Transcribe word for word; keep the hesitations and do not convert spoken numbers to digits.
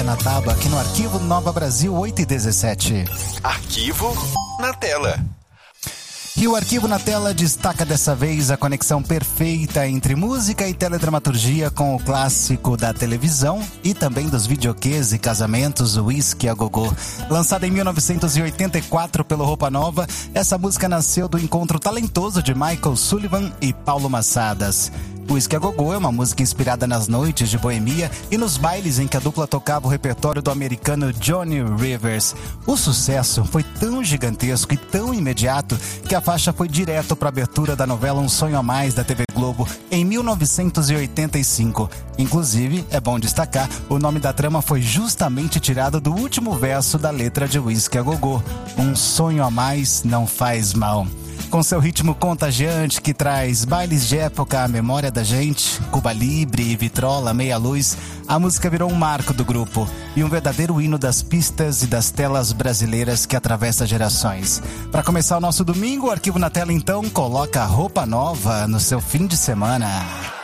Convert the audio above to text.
Na Taba, aqui no Arquivo Nova Brasil oito e dezessete. Arquivo na tela. E o Arquivo na Tela destaca dessa vez a conexão perfeita entre música e teledramaturgia com o clássico da televisão e também dos videoquês e casamentos, o Whisky a Gogô. Lançada em mil novecentos e oitenta e quatro pelo Roupa Nova, essa música nasceu do encontro talentoso de Michael Sullivan e Paulo Massadas. O Whisky a Gogô é uma música inspirada nas noites de boemia e nos bailes em que a dupla tocava o repertório do americano Johnny Rivers. O sucesso foi tão gigantesco e tão imediato que a faixa foi direto para a abertura da novela Um Sonho a Mais da T V Globo em mil novecentos e oitenta e cinco. Inclusive, é bom destacar, o nome da trama foi justamente tirado do último verso da letra de Whisky a Gogô. Um sonho a mais não faz mal. Com seu ritmo contagiante que traz bailes de época à memória da gente, Cuba Libre e Vitrola Meia Luz, a música virou um marco do grupo e um verdadeiro hino das pistas e das telas brasileiras que atravessa gerações. Para começar o nosso domingo, o Arquivo na Tela então coloca Roupa Nova no seu fim de semana.